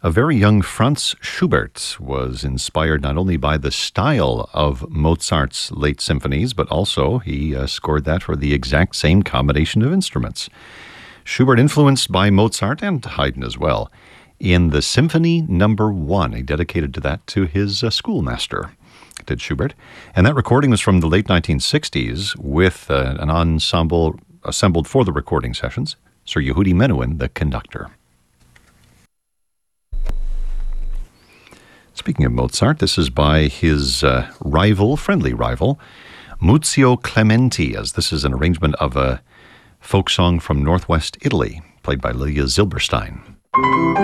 A very young Franz Schubert was inspired not only by the style of Mozart's late symphonies, but also he scored that for the exact same combination of instruments. Schubert influenced by Mozart and Haydn as well in the Symphony Number 1. He dedicated that to his schoolmaster, did Schubert. And that recording was from the late 1960s with an ensemble assembled for the recording sessions. Sir Yehudi Menuhin, the conductor. Speaking of Mozart, this is by his friendly rival, Muzio Clementi, as this is an arrangement of a folk song from northwest Italy, played by Lilia Zilberstein.